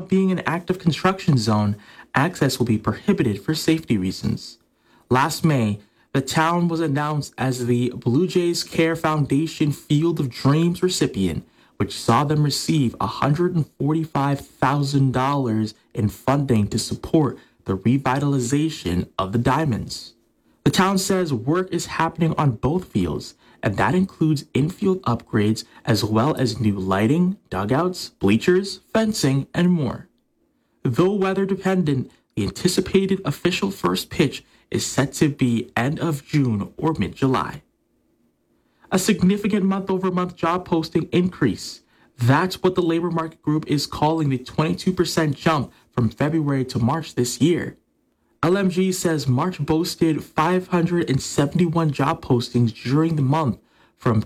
being an active construction zone, access will be prohibited for safety reasons. Last May, the town was announced as the Blue Jays Care Foundation Field of Dreams recipient, which saw them receive $145,000 in funding to support the revitalization of the Diamonds. The town says work is happening on both fields, and that includes infield upgrades as well as new lighting, dugouts, bleachers, fencing, and more. Though weather dependent, the anticipated official first pitch is set to be end of June or mid-July. A significant month-over-month job posting increase. That's what the labor market group is calling the 22% jump from February to March this year. LMG says March boasted 571 job postings during the month from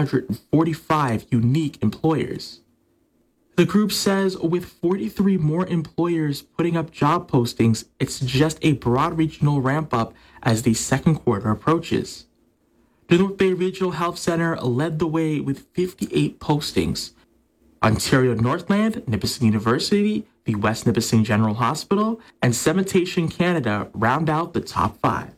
245 unique employers. The group says with 43 more employers putting up job postings, it's just a broad regional ramp-up as the second quarter approaches. The North Bay Regional Health Center led the way with 58 postings. Ontario Northland, Nipissing University, the West Nipissing General Hospital, and Cementation Canada round out the top 5.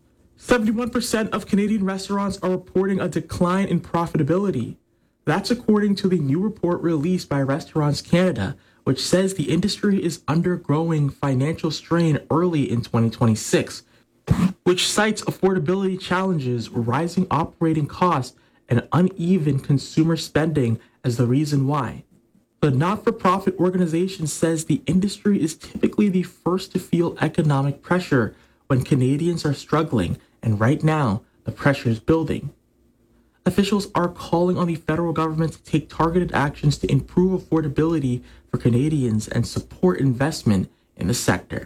71% of Canadian restaurants are reporting a decline in profitability. That's according to the new report released by Restaurants Canada, which says the industry is undergoing financial strain early in 2026, which cites affordability challenges, rising operating costs, and uneven consumer spending as the reason why. The not-for-profit organization says the industry is typically the first to feel economic pressure when Canadians are struggling, and right now, the pressure is building. Officials are calling on the federal government to take targeted actions to improve affordability for Canadians and support investment in the sector.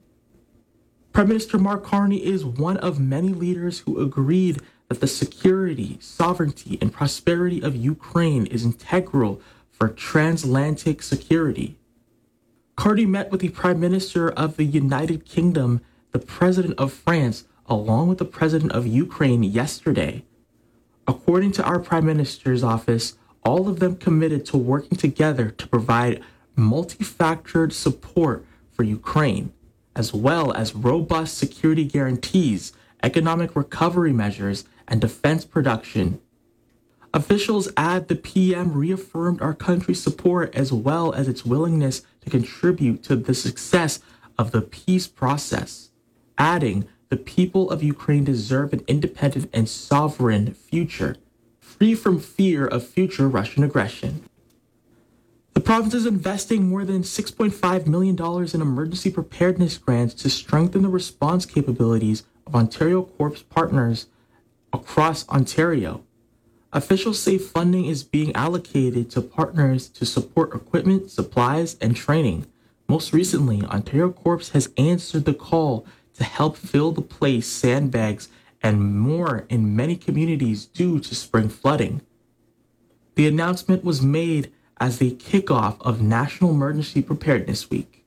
Prime Minister Mark Carney is one of many leaders who agreed that the security, sovereignty, and prosperity of Ukraine is integral for transatlantic security. Carney met with the Prime Minister of the United Kingdom, the President of France, along with the President of Ukraine yesterday. According to our Prime Minister's office, all of them committed to working together to provide multi-factored support for Ukraine, as well as robust security guarantees, economic recovery measures, and defense production. Officials add the PM reaffirmed our country's support as well as its willingness to contribute to the success of the peace process, adding, the people of Ukraine deserve an independent and sovereign future, free from fear of future Russian aggression. The province is investing more than $6.5 million in emergency preparedness grants to strengthen the response capabilities of Ontario Corps partners across Ontario. Officials say funding is being allocated to partners to support equipment, supplies, and training. Most recently, Ontario Corps has answered the call to help fill the place sandbags and more in many communities due to spring flooding. The announcement was made as the kickoff of National Emergency Preparedness Week.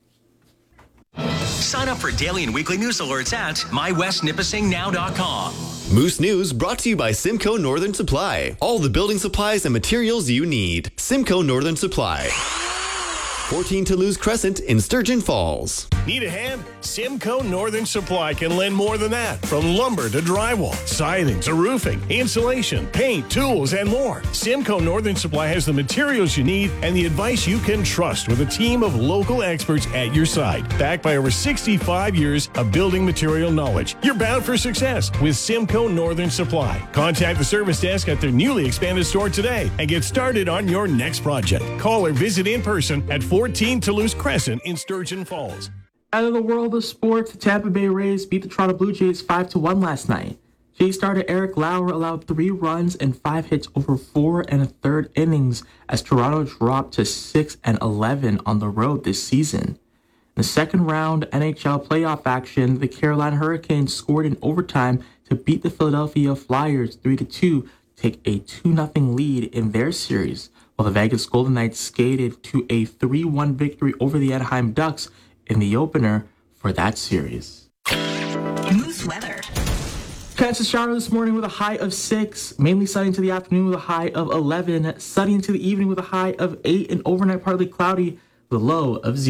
Sign up for daily and weekly news alerts at mywestnipissingnow.com. Moose News brought to you by Simcoe Northern Supply. All the building supplies and materials you need. Simcoe Northern Supply. 14 Toulouse Crescent in Sturgeon Falls. Need a hand? Simcoe Northern Supply can lend more than that. From lumber to drywall, siding to roofing, insulation, paint, tools, and more. Simcoe Northern Supply has the materials you need and the advice you can trust with a team of local experts at your side. Backed by over 65 years of building material knowledge. You're bound for success with Simcoe Northern Supply. Contact the service desk at their newly expanded store today and get started on your next project. Call or visit in person at 14 Toulouse Crescent in Sturgeon Falls. Out of the world of sports, the Tampa Bay Rays beat the Toronto Blue Jays 5-1 last night. Jay starter Eric Lauer allowed 3 runs and 5 hits over 4 1/3 innings as Toronto dropped to 6-11 on the road this season. In the second round NHL playoff action, the Carolina Hurricanes scored in overtime to beat the Philadelphia Flyers 3-2 to take a 2-0 lead in their series, while the Vegas Golden Knights skated to a 3-1 victory over the Anaheim Ducks in the opener for that series. Moose weather. Chance of shower this morning with a high of 6, mainly sunny into the afternoon with a high of 11, sunny into the evening with a high of 8, and overnight partly cloudy with a low of 0.